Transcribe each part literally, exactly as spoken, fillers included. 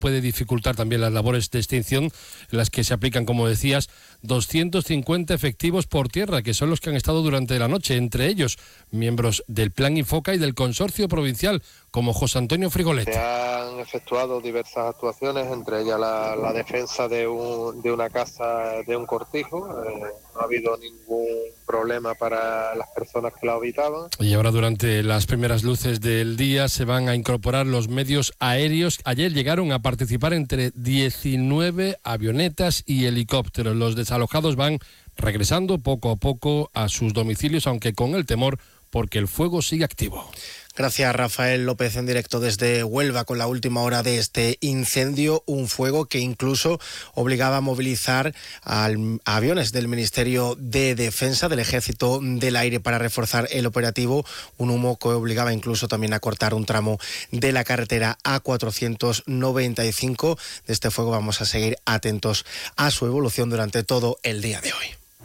puede dificultar también las labores de extinción, en las que se aplican, como decías, doscientos cincuenta efectivos por tierra, que son los que han estado durante la noche, entre ellos miembros del Plan Infoca y del Consorcio Provincial, como José Antonio Frigolet. Se han efectuado diversas actuaciones, entre ellas la, la defensa de, un, de una casa, de un cortijo. Eh, no ha habido ningún problema para las personas que la habitaban. Y ahora, durante las primeras luces del día, se van a incorporar los medios aéreos. Ayer llegaron a participar entre diecinueve avionetas y helicópteros. Los desalojados van regresando poco a poco a sus domicilios, aunque con el temor porque el fuego sigue activo. Gracias, Rafael López, en directo desde Huelva con la última hora de este incendio, un fuego que incluso obligaba a movilizar al, a aviones del Ministerio de Defensa, del Ejército del Aire, para reforzar el operativo, un humo que obligaba incluso también a cortar un tramo de la carretera A cuatrocientos noventa y cinco. De este fuego vamos a seguir atentos a su evolución durante todo el día de hoy.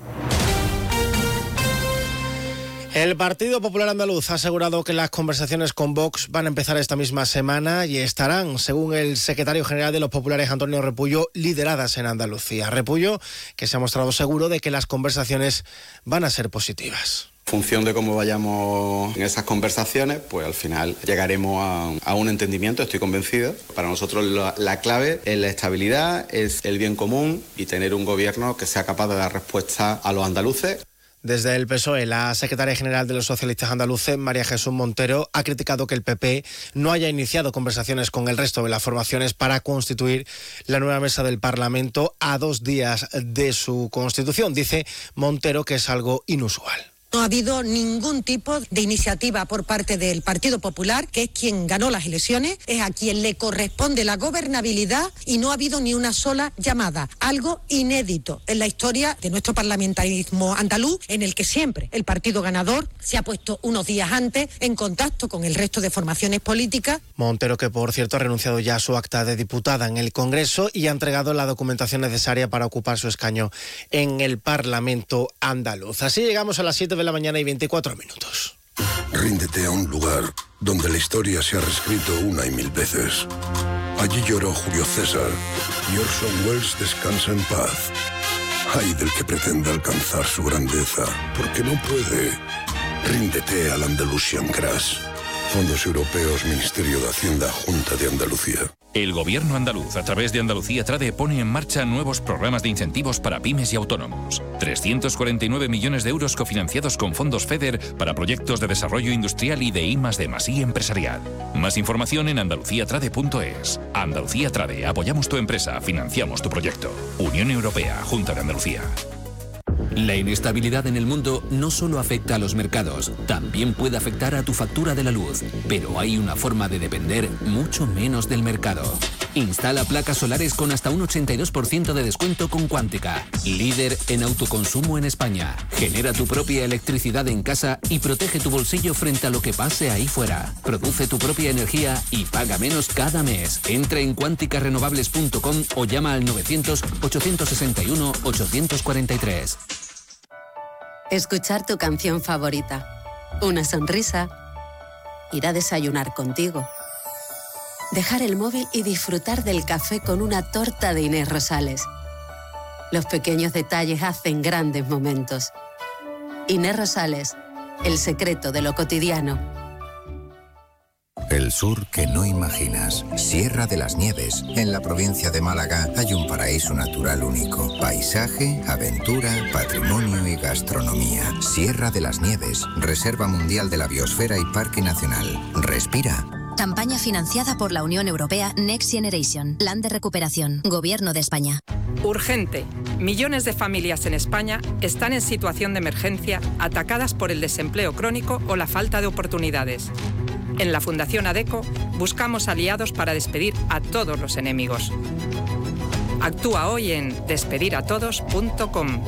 El Partido Popular Andaluz ha asegurado que las conversaciones con Vox van a empezar esta misma semana y estarán, según el secretario general de los populares, Antonio Repullo, lideradas en Andalucía. Repullo, que se ha mostrado seguro de que las conversaciones van a ser positivas. En función de cómo vayamos en esas conversaciones, pues al final llegaremos a, a un entendimiento, estoy convencido. Para nosotros la, la clave es la estabilidad, es el bien común y tener un gobierno que sea capaz de dar respuesta a los andaluces. Desde el P S O E, la secretaria general de los socialistas andaluces, María Jesús Montero, ha criticado que el P P no haya iniciado conversaciones con el resto de las formaciones para constituir la nueva mesa del Parlamento a dos días de su constitución. Dice Montero que es algo inusual. No ha habido ningún tipo de iniciativa por parte del Partido Popular, que es quien ganó las elecciones, es a quien le corresponde la gobernabilidad, y no ha habido ni una sola llamada. Algo inédito en la historia de nuestro parlamentarismo andaluz, en el que siempre el partido ganador se ha puesto unos días antes en contacto con el resto de formaciones políticas. Montero, que por cierto ha renunciado ya a su acta de diputada en el Congreso y ha entregado la documentación necesaria para ocupar su escaño en el Parlamento andaluz. Así llegamos a las siete de la mañana y veinticuatro minutos. Ríndete a un lugar donde la historia se ha reescrito una y mil veces. Allí lloró Julio César y Orson Welles descansa en paz. Ay del que pretenda alcanzar su grandeza, porque no puede. Ríndete al Andalusian Crash. Fondos Europeos, Ministerio de Hacienda, Junta de Andalucía. El Gobierno andaluz, a través de Andalucía Trade, pone en marcha nuevos programas de incentivos para pymes y autónomos. trescientos cuarenta y nueve millones de euros cofinanciados con fondos FEDER para proyectos de desarrollo industrial y de I más D más I empresarial. Más información en andalucía trade punto es. Andalucía Trade, apoyamos tu empresa, financiamos tu proyecto. Unión Europea, Junta de Andalucía. La inestabilidad en el mundo no solo afecta a los mercados, también puede afectar a tu factura de la luz. Pero hay una forma de depender mucho menos del mercado. Instala placas solares con hasta un ochenta y dos por ciento de descuento con Cuántica, líder en autoconsumo en España. Genera tu propia electricidad en casa y protege tu bolsillo frente a lo que pase ahí fuera. Produce tu propia energía y paga menos cada mes. Entra en cuántica renovables punto com o llama al novecientos, ochocientos sesenta y uno, ochocientos cuarenta y tres. Escuchar tu canción favorita, una sonrisa, ir a desayunar contigo, dejar el móvil y disfrutar del café con una torta de Inés Rosales. Los pequeños detalles hacen grandes momentos. Inés Rosales, el secreto de lo cotidiano. El sur que no imaginas. Sierra de las Nieves. En la provincia de Málaga hay un paraíso natural único. Paisaje, aventura, patrimonio y gastronomía. Sierra de las Nieves. Reserva Mundial de la Biosfera y Parque Nacional. Respira. Campaña financiada por la Unión Europea Next Generation. Plan de recuperación. Gobierno de España. Urgente. Millones de familias en España están en situación de emergencia, atacadas por el desempleo crónico o la falta de oportunidades. En la Fundación ADECO buscamos aliados para despedir a todos los enemigos. Actúa hoy en despedir a todos punto com.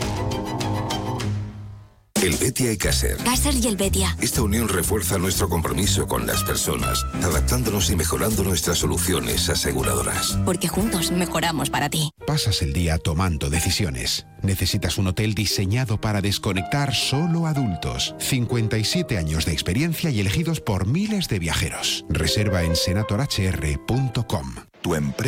El Betia y Caser. Caser y el Betia. Esta unión refuerza nuestro compromiso con las personas, adaptándonos y mejorando nuestras soluciones aseguradoras. Porque juntos mejoramos para ti. Pasas el día tomando decisiones. Necesitas un hotel diseñado para desconectar solo adultos. cincuenta y siete años de experiencia y elegidos por miles de viajeros. Reserva en senator h r punto com. tu empresa